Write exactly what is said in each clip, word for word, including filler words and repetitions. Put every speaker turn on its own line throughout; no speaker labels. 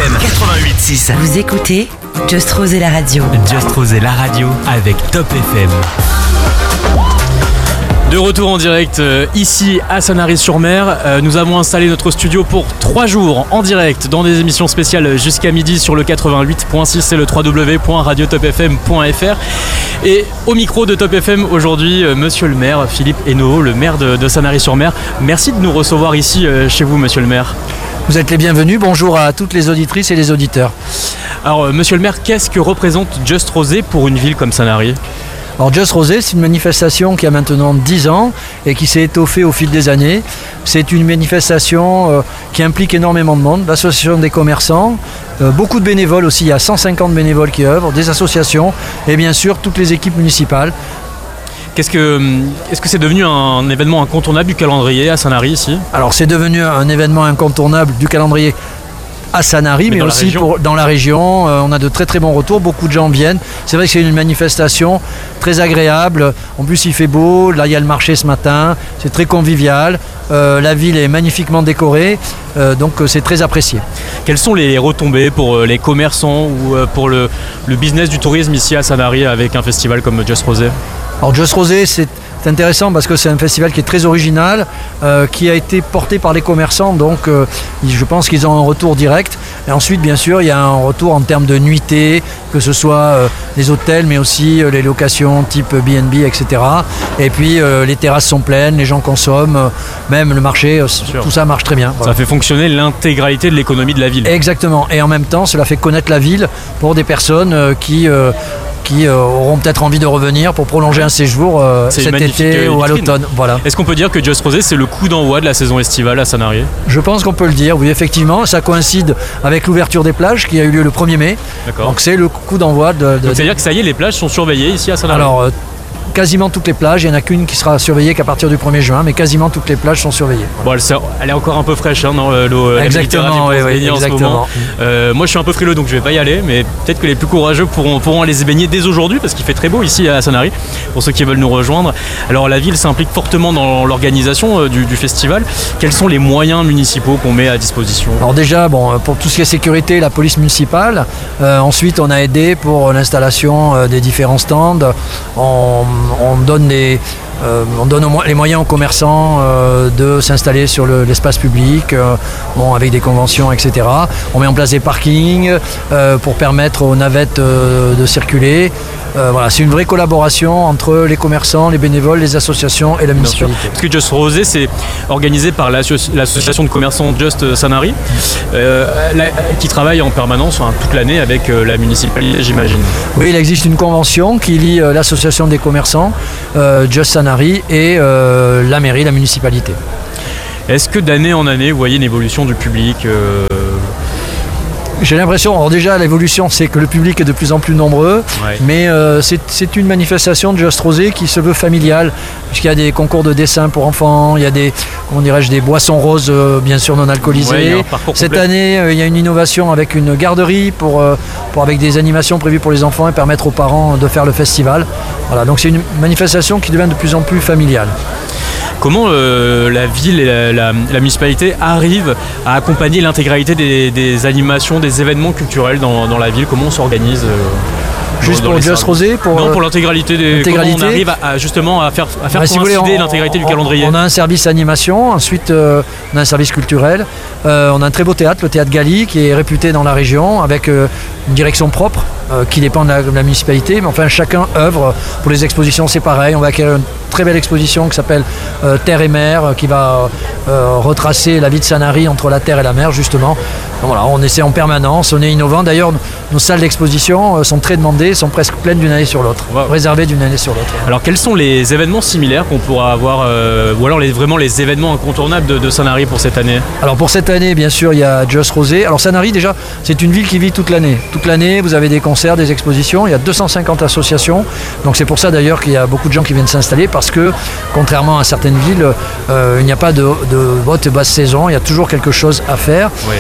M quatre-vingt-huit six.
Vous écoutez Just Rose et la radio.
Just Rose et la radio avec Top F M. De retour en direct euh, ici à Sanary-sur-Mer. Euh, nous avons installé notre studio pour trois jours en direct dans des émissions spéciales jusqu'à midi sur le quatre-vingt-huit virgule six et le w w w point radio top f m point f r. Et au micro de Top F M aujourd'hui, euh, monsieur le maire Philippe Hainaut, le maire de, de Sanary-sur-Mer. Merci de nous recevoir ici euh, chez vous, monsieur le maire.
Vous êtes les bienvenus, bonjour à toutes les auditrices et les auditeurs.
Alors euh, monsieur le maire, qu'est-ce que représente Just Rosé pour une ville comme Sanary ?
Alors Just Rosé, c'est une manifestation qui a maintenant dix ans et qui s'est étoffée au fil des années. C'est une manifestation euh, qui implique énormément de monde, l'association des commerçants, euh, beaucoup de bénévoles aussi, il y a cent cinquante bénévoles qui œuvrent, des associations et bien sûr toutes les équipes municipales.
Qu'est-ce que, est-ce que c'est devenu un événement incontournable du calendrier à Sanary ici ?
Alors c'est devenu un événement incontournable du calendrier à Sanary, mais, mais aussi pour, dans la région. Euh, on a de très très bons retours, beaucoup de gens viennent. C'est vrai que c'est une manifestation très agréable. En plus il fait beau, là il y a le marché ce matin, c'est très convivial. Euh, la ville est magnifiquement décorée, euh, donc euh, c'est très apprécié.
Quelles sont les retombées pour euh, les commerçants ou euh, pour le, le business du tourisme ici à Sanary avec un festival comme Just Rosé ?
Alors Just Rosé, c'est C'est intéressant parce que c'est un festival qui est très original, euh, qui a été porté par les commerçants, donc euh, je pense qu'ils ont un retour direct. Et ensuite, bien sûr, il y a un retour en termes de nuitées, que ce soit euh, les hôtels, mais aussi euh, les locations type B and B, et cetera. Et puis euh, les terrasses sont pleines, les gens consomment, euh, même le marché, euh, tout ça marche très bien. Voilà.
Ça fait fonctionner l'intégralité de l'économie de la ville.
Exactement. Et en même temps, cela fait connaître la ville pour des personnes euh, qui... Euh, qui euh, auront peut-être envie de revenir pour prolonger un séjour euh, cet été ou à l'automne. Voilà.
Est-ce qu'on peut dire que Just Rosé, c'est le coup d'envoi de la saison estivale à Sanary ?
Je pense qu'on peut le dire, oui, effectivement. Ça coïncide avec l'ouverture des plages qui a eu lieu le premier mai.
D'accord.
Donc c'est le coup d'envoi de... de
Donc c'est-à-dire que ça y est, les plages sont surveillées ici à Sanary ?
Alors, euh, quasiment toutes les plages, il n'y en a qu'une qui sera surveillée qu'à partir du premier juin, mais quasiment toutes les plages sont surveillées.
Bon, elle, elle est encore un peu fraîche, hein, non, l'eau.
Exactement, oui, oui, exactement.
Euh, moi, je suis un peu frileux, donc je vais pas y aller, mais peut-être que les plus courageux pourront, pourront aller se baigner dès aujourd'hui, parce qu'il fait très beau ici à Sanary, pour ceux qui veulent nous rejoindre. Alors, la ville s'implique fortement dans l'organisation euh, du, du festival. Quels sont les moyens municipaux qu'on met à disposition ?
Alors déjà, bon, pour tout ce qui est sécurité, la police municipale. Euh, ensuite, on a aidé pour l'installation euh, des différents stands. On, on donne des Euh, on donne les moyens aux commerçants euh, de s'installer sur le, l'espace public, euh, bon, avec des conventions, et cetera. On met en place des parkings euh, pour permettre aux navettes euh, de circuler. Euh, voilà, c'est une vraie collaboration entre les commerçants, les bénévoles, les associations et la municipalité.
Parce que Just Rosé, c'est organisé par l'asso- l'association de commerçants Just Sanary, euh, la, qui travaille en permanence, enfin, toute l'année avec euh, la municipalité, j'imagine.
Oui, il existe une convention qui lie euh, l'association des commerçants, euh, Just Sanary, et euh, la mairie, la municipalité.
Est-ce que d'année en année, vous voyez une évolution du public euh...
J'ai l'impression, alors déjà l'évolution c'est que le public est de plus en plus nombreux, ouais. mais euh, c'est, c'est une manifestation de Just Rosé qui se veut familiale, puisqu'il y a des concours de dessin pour enfants, il y a des, comment dirais-je, des boissons roses euh, bien sûr non alcoolisées. Ouais, cette année euh, il y a une innovation avec une garderie pour, euh, pour, avec des animations prévues pour les enfants et permettre aux parents de faire le festival. Voilà, donc c'est une manifestation qui devient de plus en plus familiale.
Comment euh, la ville et la, la, la municipalité arrivent à accompagner l'intégralité des, des animations, des événements culturels dans, dans la ville ? Comment on s'organise euh,
Juste pour Just Rosé pour
Non, pour l'intégralité des...
L'intégralité.
Comment on arrive à, à justement à faire, à faire bah, coïncider si voulez, on, l'intégralité
on,
du calendrier ?
On a un service animation, ensuite euh, on a un service culturel, euh, on a un très beau théâtre, le Théâtre Gali, qui est réputé dans la région, avec euh, une direction propre, euh, qui dépend de la, de la municipalité, mais enfin chacun œuvre. Pour les expositions c'est pareil, on va acquérir une très belle exposition qui s'appelle euh, Terre et Mer, euh, qui va euh, retracer la vie de Sanary entre la terre et la mer justement. Donc, voilà, on essaie en permanence, on est innovant. D'ailleurs, nos salles d'exposition euh, sont très demandées, sont presque pleines d'une année sur l'autre, wow. réservées d'une année sur l'autre.
Alors quels sont les événements similaires qu'on pourra avoir, euh, ou alors les, vraiment les événements incontournables de, de Sanary pour cette année ?
Alors pour cette année, bien sûr, il y a Just Rosé. Alors Sanary déjà, c'est une ville qui vit toute l'année. Toute l'année, vous avez des concerts, des expositions, il y a deux cent cinquante associations. Donc c'est pour ça d'ailleurs qu'il y a beaucoup de gens qui viennent s'installer, parce que contrairement à certaines villes, euh, il n'y a pas de, de haute et basse saison, il y a toujours quelque chose à faire.
Oui.
Donc euh,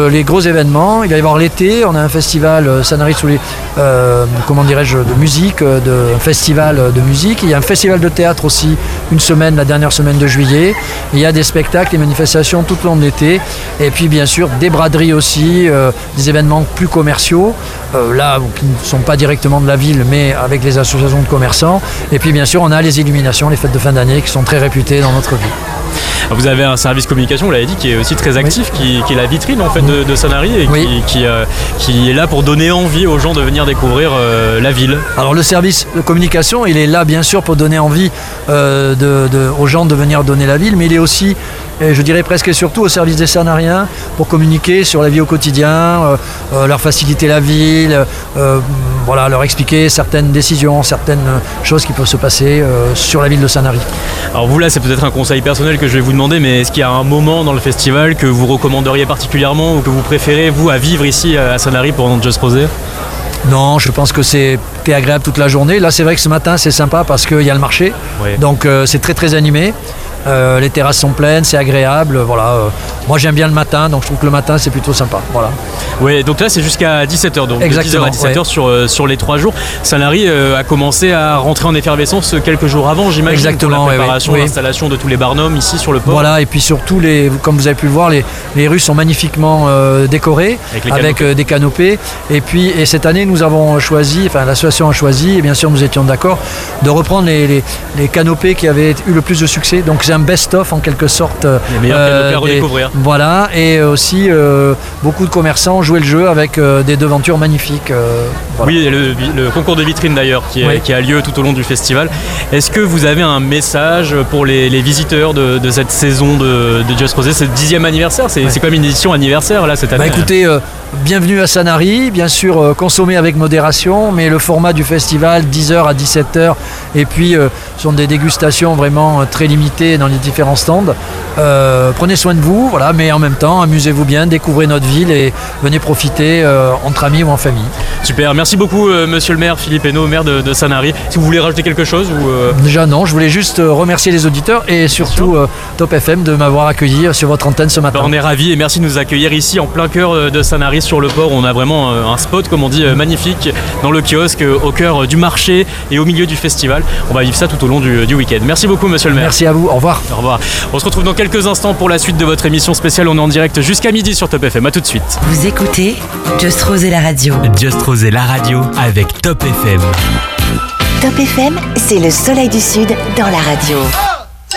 euh, les gros événements. Il va y avoir l'été, on a un festival euh, Sanary sous les, euh, comment dirais-je, de musique, euh, de un festival de musique. Il y a un festival de théâtre aussi, une semaine, la dernière semaine de juillet. Il y a des spectacles, des manifestations tout au long de l'été. Et puis bien sûr des braderies aussi, euh, des événements plus commerciaux, euh, là qui ne sont pas directement de la ville, mais avec les associations de commerçants. Et puis bien sûr on a les illuminations, les fêtes de fin d'année qui sont très réputées dans notre ville.
Vous avez un service communication, vous l'avez dit, qui est aussi très actif, oui. qui, qui est la vitrine en fait de, de Sanary et
oui.
qui, qui, euh, qui est là pour donner envie aux gens de venir découvrir euh, la ville.
Alors le service de communication, il est là bien sûr pour donner envie euh, de, de, aux gens de venir donner la ville, mais il est aussi, je dirais presque et surtout, au service des Sanariens pour communiquer sur la vie au quotidien, euh, euh, leur faciliter la ville, euh, voilà, leur expliquer certaines décisions, certaines choses qui peuvent se passer euh, sur la ville de Sanary.
Alors vous là, c'est peut-être un conseil personnel que je vais vous demander, mais est-ce qu'il y a un moment dans le festival que vous recommanderiez particulièrement ou que vous préférez, vous, à vivre ici à Sanary pendant Just Rosé ?
Non, je pense que c'était agréable toute la journée. Là, c'est vrai que ce matin, c'est sympa parce qu'il y a le marché,
oui.
donc euh, c'est très très animé. Euh, les terrasses sont pleines, c'est agréable. Voilà. Euh, moi, j'aime bien le matin, donc je trouve que le matin, c'est plutôt sympa. Voilà.
Oui, donc là, c'est jusqu'à dix-sept heures, donc
exactement,
de dix heures à dix-sept heures ouais. sur, euh, sur les trois jours. Sanary euh, a commencé à rentrer en effervescence quelques jours avant, j'imagine,
exactement,
pour la préparation,
oui, oui.
l'installation de tous les barnums ici sur le port.
Voilà, et puis surtout, les, comme vous avez pu le voir, les, les rues sont magnifiquement euh, décorées avec, avec euh, des canopées. Et puis, et cette année, nous avons choisi, enfin l'association a choisi, et bien sûr, nous étions d'accord, de reprendre les, les, les canopées qui avaient eu le plus de succès. Donc, c'est un best-of en quelque sorte.
Les meilleurs euh, canopées à redécouvrir.
Voilà, et aussi euh, beaucoup de commerçants jouaient le jeu avec euh, des devantures magnifiques. Euh, voilà.
Oui, et le, le concours de vitrine d'ailleurs qui, oui. qui a lieu tout au long du festival. Est-ce que vous avez un message pour les, les visiteurs de, de cette saison de, de Just Rosé ? C'est le dixième anniversaire, c'est, ouais. c'est comme une édition anniversaire là cette année.
Bah, écoutez, euh, bienvenue à Sanary, bien sûr euh, consommez avec modération, mais le format du festival, dix heures à dix-sept heures, et puis euh, sont des dégustations vraiment euh, très limitées dans les différents stands. Euh, prenez soin de vous, voilà, mais en même temps, amusez-vous bien, découvrez notre ville et venez profiter euh, entre amis ou en famille.
Super, merci beaucoup euh, monsieur le maire Philippe Hainaut, maire de, de Sanary. Si vous voulez rajouter quelque chose ou euh...
Déjà non, je voulais juste remercier les auditeurs et surtout euh, Top F M de m'avoir accueilli sur votre antenne ce matin.
Ben, on est ravis et merci de nous accueillir ici en plein cœur de Sanary sur le port. On a vraiment euh, un spot, comme on dit, euh, magnifique dans le kiosque, euh, au cœur du marché et au milieu du festival. On va vivre ça tout au long du, du week-end. Merci beaucoup monsieur le maire.
Merci à vous, au revoir.
Au revoir. On se retrouve dans quelques instants pour la suite de votre émission spéciale. On est en direct jusqu'à midi sur Top F M. A tout de suite.
Vous écoutez Just Rosé la radio.
Just Rosé la radio avec Top F M.
Top F M, c'est le soleil du Sud dans la radio.